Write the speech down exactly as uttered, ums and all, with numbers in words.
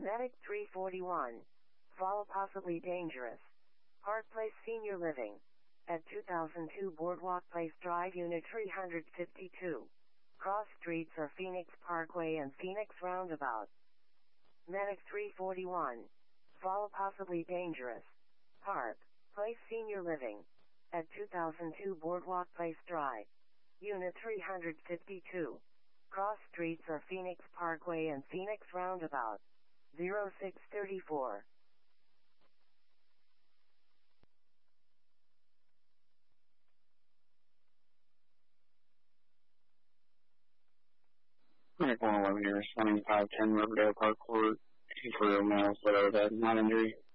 Medic three forty-one. Fall possibly dangerous. Park Place Senior Living. At two thousand two Boardwalk Place Drive, Unit three fifty-two. Cross streets are Phoenix Parkway and Phoenix Roundabout. Medic three forty-one. Fall possibly dangerous. Park Place Senior Living. At two thousand two Boardwalk Place Drive. Unit three fifty-two. Cross streets are Phoenix Parkway and Phoenix Roundabout. zero six thirty-four. Medic one eleven, you're responding five ten Riverdale Park Court. For male, so that not injury.